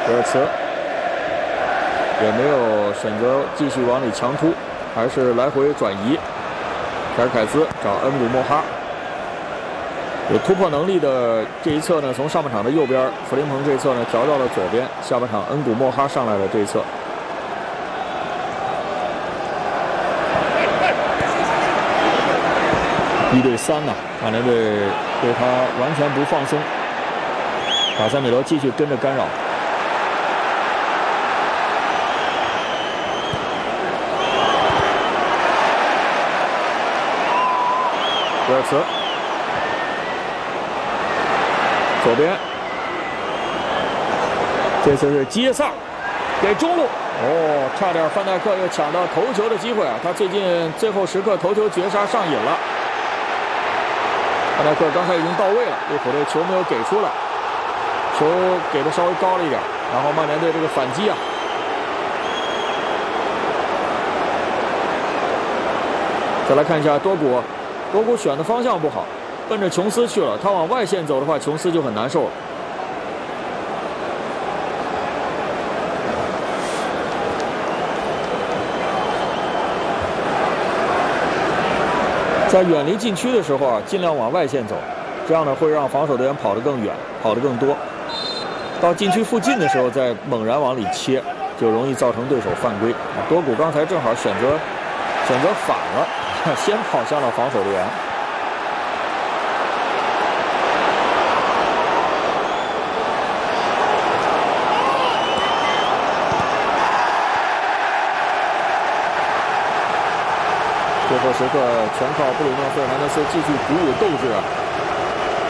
维尔茨也没有选择继续往里强突，还是来回转移。凯尔凯兹找恩古莫哈，有突破能力的这一侧呢，从上半场的右边，弗林鹏这一侧呢调到了左边，下半场恩古莫哈上来了这一侧。1对3呢，曼联队对他完全不放松，卡塞米罗继续跟着干扰。维尔茨，左边，这次是基耶萨给中路，哦，差点范戴克又抢到头球的机会啊！他最近最后时刻头球绝杀上瘾了。范戴克刚才已经到位了，利物浦队球没有给出来，球给的稍微高了一点，然后曼联队这个反击啊。再来看一下多古。多古选的方向不好，奔着琼斯去了。他往外线走的话，琼斯就很难受了。在远离禁区的时候啊，尽量往外线走，这样呢会让防守队员跑得更远，跑得更多。到禁区附近的时候再猛然往里切，就容易造成对手犯规。多古刚才正好选择反了。先跑向了防守队员，最后时刻全靠布鲁诺·费尔南德斯继续鼓舞斗志啊！